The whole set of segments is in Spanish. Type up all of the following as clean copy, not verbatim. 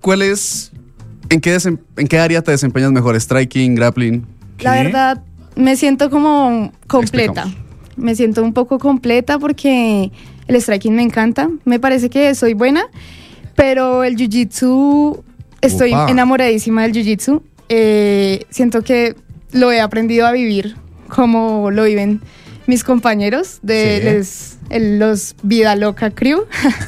¿cuál es, en qué área te desempeñas mejor? ¿Striking, grappling? La verdad, me siento como completa. Me siento un poco completa porque el striking me encanta. Me parece que soy buena, pero el jiu-jitsu, estoy enamoradísima del jiu-jitsu. Siento que lo he aprendido a vivir como lo viven mis compañeros de los Vida Loca Crew.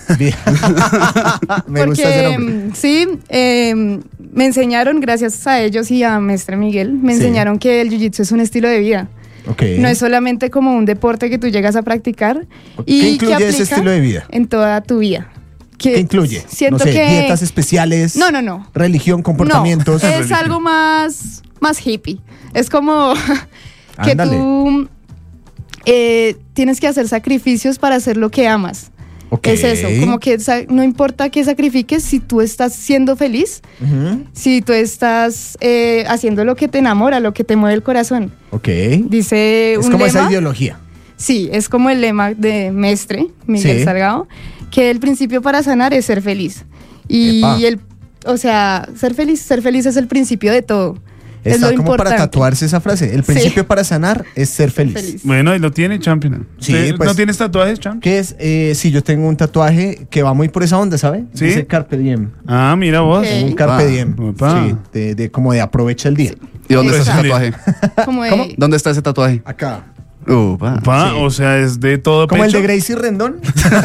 Me gusta ese nombre. Sí, me enseñaron, gracias a ellos y a Mestre Miguel, me enseñaron que el jiu-jitsu es un estilo de vida. No es solamente como un deporte que tú llegas a practicar. ¿Qué incluye ese estilo de vida? En toda tu vida. ¿Qué incluye? Siento que dietas especiales. No. Religión, comportamientos. No, es algo más hippie. Es como que tú tienes que hacer sacrificios para hacer lo que amas. Es eso, como que no importa qué sacrifiques si tú estás siendo feliz, si tú estás haciendo lo que te enamora, lo que te mueve el corazón. Dice un lema. Es como esa ideología. Sí, es como el lema de Mestre Miguel Salgado, que el principio para sanar es ser feliz. Y ser feliz es el principio de todo. Está es lo como importante. para tatuarse esa frase. El principio para sanar es ser feliz. Bueno, y lo tiene, Champion. Sí, pues, ¿no tienes tatuajes, Champion? ¿Qué es? Sí, yo tengo un tatuaje que va muy por esa onda, ¿sabe? ¿Sí? Dice Carpe Diem. Ah, mira vos. Un Carpe Diem. Sí, como de aprovecha el día. ¿Y dónde está ese tatuaje? ¿Cómo? ¿Dónde está ese tatuaje? Acá. O sea, es de todo como pecho. El de Gracie Rendón.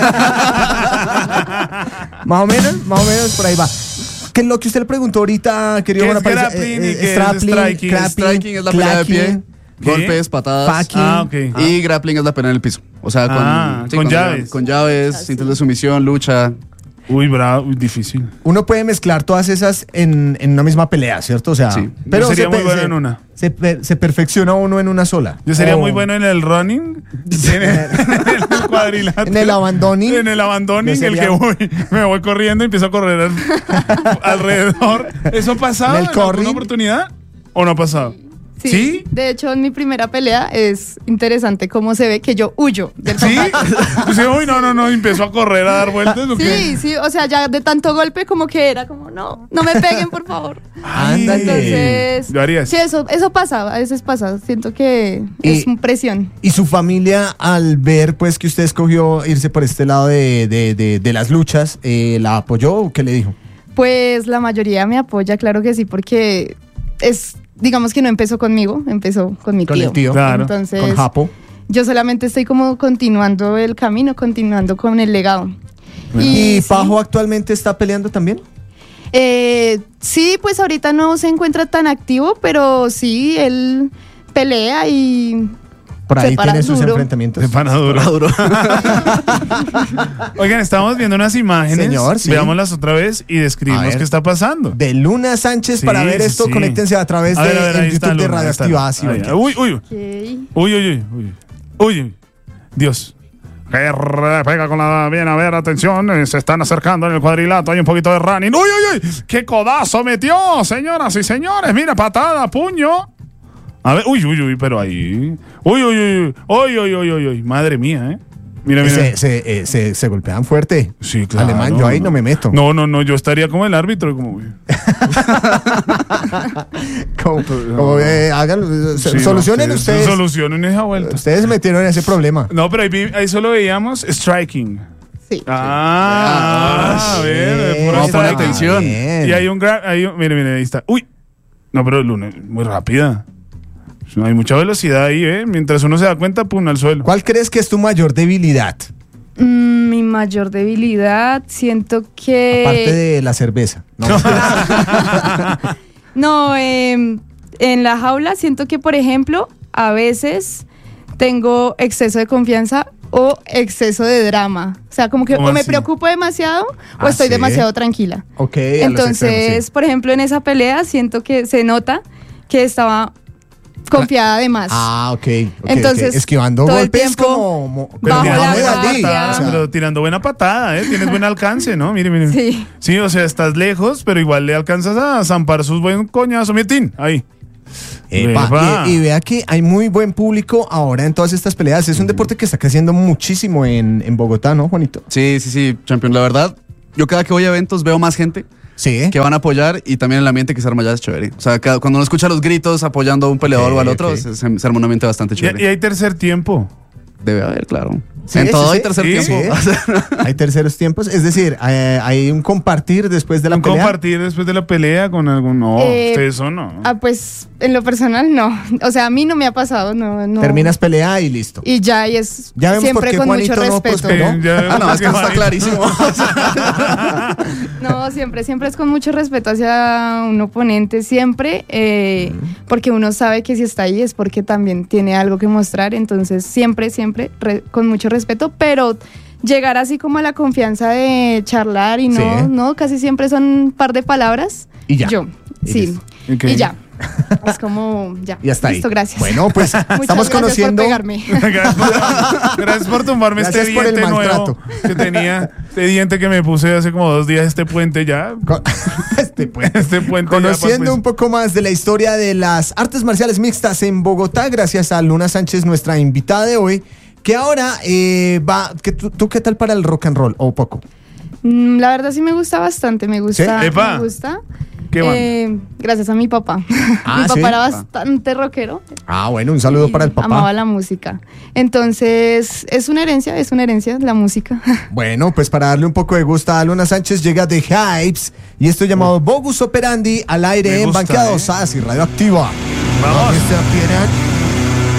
Más o menos por ahí va. ¿Qué es lo que usted le preguntó ahorita, querido? ¿Qué es grappling y qué es striking? Striking es la pelea de pie, golpes, patadas. Y grappling es la pelea en el piso. O sea, con llaves. Con llaves, cintas de sumisión, lucha. Uy, bravo, difícil. Uno puede mezclar todas esas en una misma pelea, ¿cierto? O sea, pero yo sería muy bueno en una. Se perfecciona uno en una sola. Yo sería muy bueno en el running, en el cuadrilátero. En el abandoning. En el abandoning, el que me voy corriendo y empiezo a correr alrededor. ¿Eso ha pasado en alguna oportunidad? ¿O no ha pasado? Sí. De hecho, en mi primera pelea es interesante cómo se ve que yo huyo del combate. ¿Sí? Uy, no, empezó a correr, a dar vueltas. Sí, o sea, ya de tanto golpe como que era como, no me peguen, por favor. Ándale. Entonces, ¿lo harías? Sí, eso pasa, a veces pasa. Siento que es presión. ¿Y su familia, al ver pues que usted escogió irse por este lado de las luchas, la apoyó o qué le dijo? Pues la mayoría me apoya, claro que sí, porque digamos que no empezó conmigo, empezó con mi tío. Con el tío, claro. Entonces, con Japo. Yo solamente estoy como continuando el camino, continuando con el legado. ¿Y Pajo actualmente está peleando también? Sí, pues ahorita no se encuentra tan activo, pero sí, él pelea y por ahí tiene sus enfrentamientos. Se para duro. Oigan, estamos viendo unas imágenes. Señor, sí. Veámoslas otra vez y describimos qué está pasando. De Luna Sánchez, para ver esto, conéctense a través de YouTube de Radioactiva. Uy. Dios. Pega con la bien, a ver, atención, se están acercando en el cuadrilátero, hay un poquito de running. ¡Uy! ¡Qué codazo metió, señoras y señores! Mira, patada, puño. A ver, pero ahí. Uy, madre mía, Mira. Se golpean fuerte. Sí, claro. Alemán, yo ahí no me meto. No, yo estaría como el árbitro, como hagan, solucionen ustedes. Solucionen esa vuelta. Ustedes se metieron en ese problema. No, pero ahí solo veíamos striking. Sí. A ver, vamos a poner atención. Y hay un mire, ahí está. Uy. No, pero Luna, muy rápida. Hay mucha velocidad ahí, Mientras uno se da cuenta, pum, al suelo. ¿Cuál crees que es tu mayor debilidad? Mi mayor debilidad, siento que... Aparte de la cerveza. No, en la jaula siento que, por ejemplo, a veces tengo exceso de confianza o exceso de drama. O sea, como que o me preocupo demasiado o estoy demasiado tranquila. Entonces, por ejemplo, en esa pelea siento que se nota que estaba confiada de más. Ok. Entonces, esquivando todo golpes el tiempo como bajo la guardia. Pero tirando buena patada, Tienes buen alcance, ¿no? Mire. Sí, o sea, estás lejos, pero igual le alcanzas a zampar sus buen coñazo. Miren, ahí. Y vea que hay muy buen público ahora en todas estas peleas. Es un deporte que está creciendo muchísimo en Bogotá, ¿no, Juanito? Sí, Champion. La verdad, yo cada que voy a eventos veo más gente. que van a apoyar, y también el ambiente que se arma allá es chévere. O sea, cuando uno escucha los gritos apoyando a un peleador o al otro, se arma un ambiente bastante chévere. ¿Y hay tercer tiempo? Debe haber, claro. Sí, en todo hay tercer tiempo. Sí. Hay terceros tiempos. Es decir, hay un compartir después de la pelea. Un compartir después de la pelea con algún... No, eso no. Pues en lo personal no. O sea, a mí no me ha pasado. No. Terminas pelea y listo. Y ya es ya siempre con Juanito mucho respeto. No, es que está clarísimo. No, siempre es con mucho respeto hacia un oponente. Siempre. Porque uno sabe que si está ahí es porque también tiene algo que mostrar. Entonces siempre con mucho respeto, pero llegar así como a la confianza de charlar y no, casi siempre son un par de palabras. Y ya. Y ya. Es como, ya. Y hasta listo, ahí. Gracias. Bueno, pues estamos conociendo. Gracias por tumbarme este diente nuevo que tenía. Este diente que me puse hace como 2 días, este puente ya. Este puente. Conociendo un poco más de la historia de las artes marciales mixtas en Bogotá, gracias a Luna Sánchez, nuestra invitada de hoy, que ahora ¿tú qué tal para el rock and roll o poco? La verdad sí me gusta bastante, me gusta. ¿Sí? Me gusta. Gracias a mi papá. Mi papá era bastante rockero. Bueno, un saludo para el papá. Amaba la música. Entonces, es una herencia la música. Bueno, pues para darle un poco de gusto a Luna Sánchez, llega The Hypes y esto llamado Bogus Operandi al aire en Banqueados y Radioactiva. Vamos.